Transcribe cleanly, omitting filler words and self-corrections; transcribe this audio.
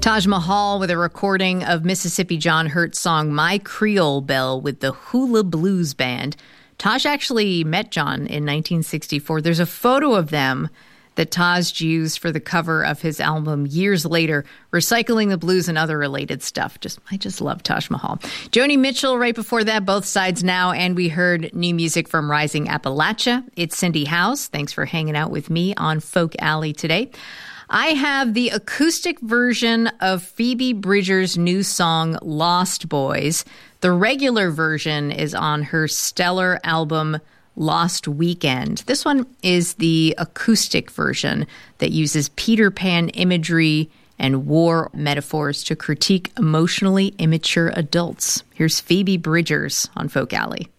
Taj Mahal with a recording of Mississippi John Hurt's song My Creole Belle with the Hula Blues Band. Taj actually met John in 1964. There's a photo of them that Taj used for the cover of his album years later, recycling the blues and other related stuff. I just love Taj Mahal. Joni Mitchell right before that, Both Sides Now, and we heard new music from Rising Appalachia. It's Cindy House. Thanks for hanging out with me on Folk Alley today. I have the acoustic version of Phoebe Bridgers' new song, Lost Boys. The regular version is on her stellar album, Lost Weekend. This one is the acoustic version that uses Peter Pan imagery and war metaphors to critique emotionally immature adults. Here's Phoebe Bridgers on Folk Alley.